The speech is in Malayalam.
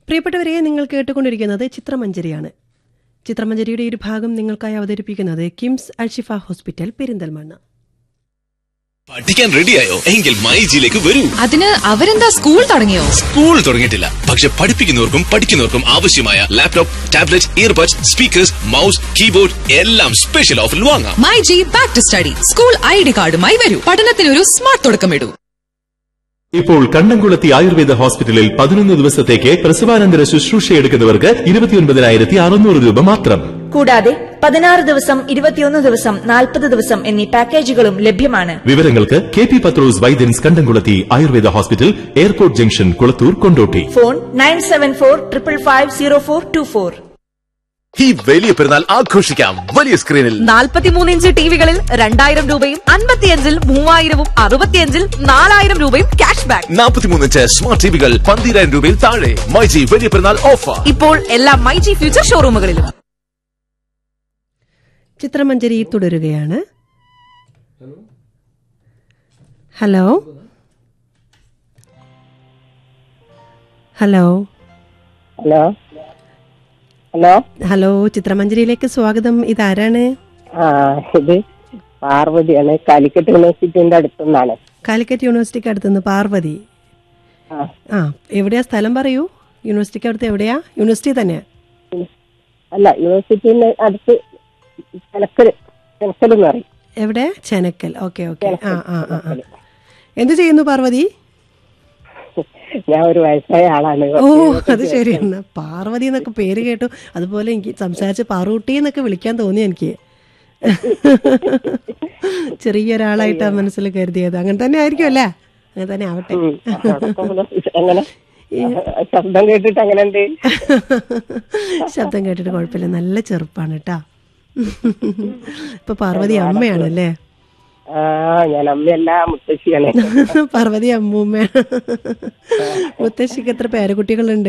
പ്രിയപ്പെട്ടവരെ, നിങ്ങൾ കേട്ടുകൊണ്ടിരിക്കുന്നത് ചിത്രമഞ്ജരിയാണ്. ചിത്രമഞ്ജരിയുടെ ഒരു ഭാഗം നിങ്ങൾക്കായി അവതരിപ്പിക്കുന്നത് കിംസ് അൽഷിഫ ഹോസ്പിറ്റൽ പെരിന്തൽമണ്ണ. പഠിക്കാൻ റെഡിയായോ? എങ്കിൽ മൈജിയിലേക്ക് വരൂ. അതിന് അവരെന്താ സ്കൂൾ തുടങ്ങിയോ? സ്കൂൾ തുടങ്ങിയിട്ടില്ല, പക്ഷെ പഠിപ്പിക്കുന്നവർക്കും പഠിക്കുന്നവർക്കും ആവശ്യമായ laptop, tablet, earbuds, speakers, mouse, keyboard എല്ലാം സ്പെഷ്യൽ ഓഫറിൽ വാങ്ങാം. MyG back to study school ID കാർഡുമായി വരൂ. പഠനത്തിനൊരു സ്മാർട്ട് തുടക്കമിടൂ. ഇപ്പോൾ കണ്ടംകുളത്തി ആയുർവേദ ഹോസ്പിറ്റലിൽ 11 ദിവസത്തേക്ക് പ്രസവാനന്തര ശുശ്രൂഷയെടുക്കുന്നവർക്ക് 29,600 രൂപ മാത്രം. കൂടാതെ 16 ദിവസം, 21 ദിവസം, 40 ദിവസം എന്നീ പാക്കേജുകളും ലഭ്യമാണ്. വിവരങ്ങൾക്ക് KP പത്രോസ് വൈദ്യൻസ് കണ്ടംകുളത്തി Ayurveda hospital, airport junction, Kulathur, Kondotty. Phone 9745550424. ഈ വലിയ പെരുന്നാൾ ആഘോഷിക്കാം വലിയ സ്ക്രീനിൽ. 43 ഇഞ്ച് ടിവികളിൽ 2000 രൂപയും 55-ൽ 3000-ഉം 65-ൽ 4000 രൂപയും ക്യാഷ് ബാക്ക്. 43 ഇഞ്ച് സ്മാർട്ട് ടിവികൾ 12,000 രൂപയിൽ താഴെ. മൈജി വലിയ പെരുന്നാൾ ഓഫർ ഇപ്പോൾ എല്ലാ മൈജി ഫ്യൂച്ചർ ഷോറൂമുകളിലും. ചിത്രമഞ്ജരി തുടരുകയാണ്. Hello hello hello hello hello ചിത്രമഞ്ജരിയിലേക്ക് സ്വാഗതം. ഇതാരാണ്? ഇത് പാർവതിയാണ്. കാലിക്കറ്റ് യൂണിവേഴ്സിറ്റിന്റെ അടുത്തുനിന്നാണ്. കാലിക്കറ്റ് യൂണിവേഴ്സിറ്റിക്ക് അടുത്തുനിന്ന് പാർവതി. ആ, എവിടെയാ സ്ഥലം പറയൂ. യൂണിവേഴ്സിറ്റിക്ക് അടുത്ത് എവിടെയാ? യൂണിവേഴ്സിറ്റി തന്നെയാ? അല്ല, യൂണിവേഴ്സിറ്റിന്റെ അടുത്ത് ചെനക്കൽ എന്ന് പറയും. എവിടെ? ചെനക്കൽ. Okay okay. എന്ത് ചെയ്യുന്നു പാർവതി? ഞാൻ ഒരു വയസ്സായ ആളാണ്. ഓ, അത് ശരി. എന്നാ പാർവതി എന്നൊക്കെ പേര് കേട്ടു. അതുപോലെ എനിക്ക് സംസാരിച്ച് പാറൂട്ടി എന്നൊക്കെ വിളിക്കാൻ തോന്നി. എനിക്ക് ചെറിയൊരാളായിട്ടാ മനസ്സിൽ കരുതിയത്. അങ്ങനെ തന്നെ ആയിരിക്കും അല്ലേ? അങ്ങനെ തന്നെ ആവട്ടെ. ശബ്ദം കേട്ടിട്ട് അങ്ങനെ ഉണ്ട്. ശബ്ദം കേട്ടിട്ട് കുഴപ്പമില്ല, നല്ല ചെറുപ്പാണ് കേട്ടാ. ഇപ്പൊ പാർവതി അമ്മയാണല്ലേ? ഞാൻ അമ്മയല്ല, മുത്തശ്ശിയാണ്. പാർവതി അമ്മൂമ്മ. മുത്തശ്ശിക്ക് എത്ര പേരക്കുട്ടികളുണ്ട്?